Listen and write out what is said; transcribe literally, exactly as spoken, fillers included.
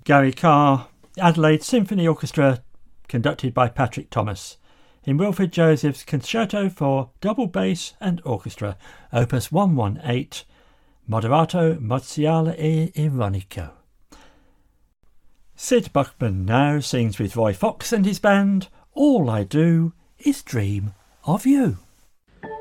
Gary Carr, Adelaide Symphony Orchestra, conducted by Patrick Thomas, in Wilfred Joseph's Concerto for Double Bass and Orchestra, Opus one eighteen, Moderato Mozziale e Ironico. Sid Buckman now sings with Roy Fox and his band, All I Do Is Dream of You.